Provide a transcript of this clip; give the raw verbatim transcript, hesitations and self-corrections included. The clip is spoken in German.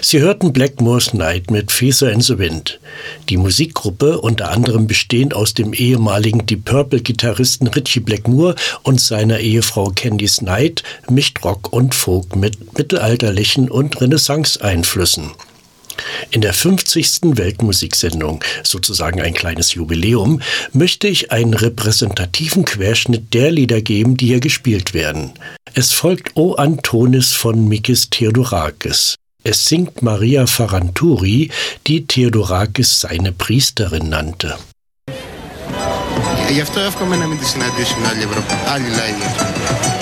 Sie hörten Blackmore's Night mit Feather in the Wind. Die Musikgruppe, unter anderem bestehend aus dem ehemaligen Deep Purple-Gitarristen Ritchie Blackmore und seiner Ehefrau Candice Night, mischt Rock und Folk mit mittelalterlichen und Renaissance-Einflüssen. In der fünfzigsten Weltmusiksendung, sozusagen ein kleines Jubiläum, möchte ich einen repräsentativen Querschnitt der Lieder geben, die hier gespielt werden. Es folgt O Antonis von Mikis Theodorakis. Es singt Maria Ferranturi, die Theodorakis seine Priesterin nannte. Γι' αυτό εύχομαι να μην τη συναντήσουν άλλοι, Ευρωπα... άλλοι λαοί.